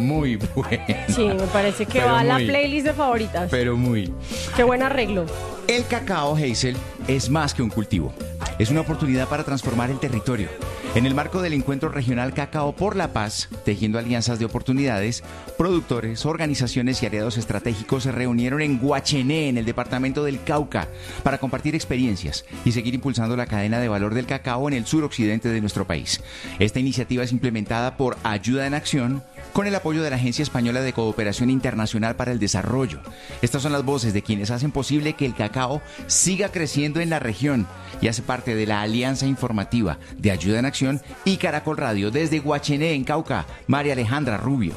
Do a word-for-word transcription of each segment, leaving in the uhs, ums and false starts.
muy buena. Sí, me parece que Pero va a la muy, playlist de favoritas. Pero muy. Qué buen arreglo. El cacao, Hazel, es más que un cultivo. Es una oportunidad para transformar el territorio. En el marco del Encuentro Regional Cacao por la Paz, tejiendo alianzas de oportunidades, productores, organizaciones y aliados estratégicos se reunieron en Guachené, en el departamento del Cauca, para compartir experiencias y seguir impulsando la cadena de valor del cacao en el suroccidente de nuestro país. Esta iniciativa es implementada por Ayuda en Acción, con el apoyo de la Agencia Española de Cooperación Internacional para el Desarrollo. Estas son las voces de quienes hacen posible que el cacao siga creciendo en la región y hace parte de la alianza informativa de Ayuda en Acción y Caracol Radio. Desde Guachené, en Cauca, María Alejandra Rubio.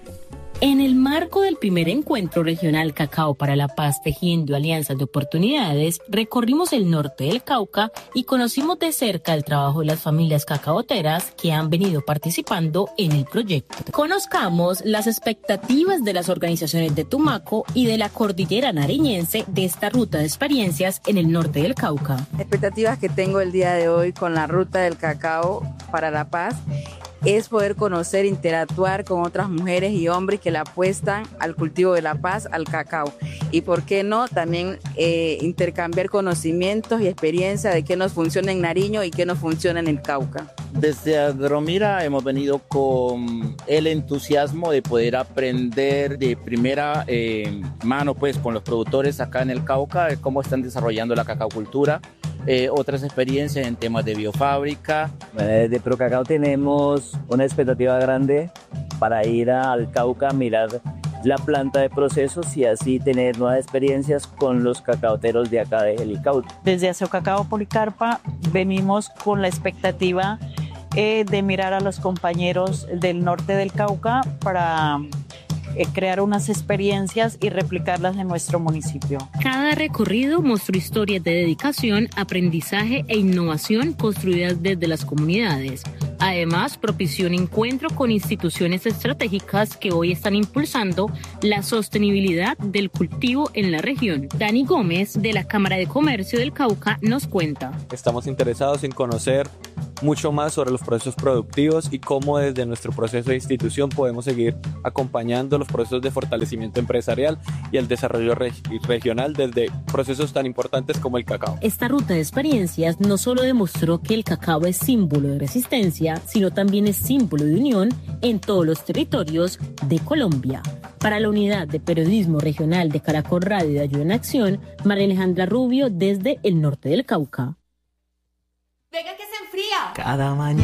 En el marco del primer encuentro regional Cacao para la Paz, tejiendo alianzas de oportunidades, recorrimos el norte del Cauca y conocimos de cerca el trabajo de las familias cacaoteras que han venido participando en el proyecto. Conozcamos las expectativas de las organizaciones de Tumaco y de la cordillera nariñense de esta ruta de experiencias en el norte del Cauca. Expectativas que tengo el día de hoy con la ruta del cacao para la paz es poder conocer, interactuar con otras mujeres y hombres que le apuestan al cultivo de la paz, al cacao. Y por qué no, también eh, intercambiar conocimientos y experiencia de qué nos funciona en Nariño y qué nos funciona en el Cauca. Desde Agromira hemos venido con el entusiasmo de poder aprender de primera eh, mano pues, con los productores acá en el Cauca, de cómo están desarrollando la cacaocultura. Eh, otras experiencias en temas de biofábrica. Desde Procacao tenemos una expectativa grande para ir al Cauca a mirar la planta de procesos y así tener nuevas experiencias con los cacaoteros de acá de Helicauca. Desde Azucacao Policarpa venimos con la expectativa eh, de mirar a los compañeros del norte del Cauca para Eh, crear unas experiencias y replicarlas en nuestro municipio. Cada recorrido mostró historias de dedicación, aprendizaje e innovación construidas desde las comunidades. Además, propició un encuentro con instituciones estratégicas que hoy están impulsando la sostenibilidad del cultivo en la región. Dani Gómez, de la Cámara de Comercio del Cauca, nos cuenta. Estamos interesados en conocer mucho más sobre los procesos productivos y cómo desde nuestro proceso de institución podemos seguir acompañando los procesos de fortalecimiento empresarial y el desarrollo reg- regional desde procesos tan importantes como el cacao. Esta ruta de experiencias no solo demostró que el cacao es símbolo de resistencia, sino también es símbolo de unión en todos los territorios de Colombia. Para la Unidad de Periodismo Regional de Caracol Radio de Ayuda en Acción, María Alejandra Rubio desde el norte del Cauca. Venga que se enfría. Cada mañana.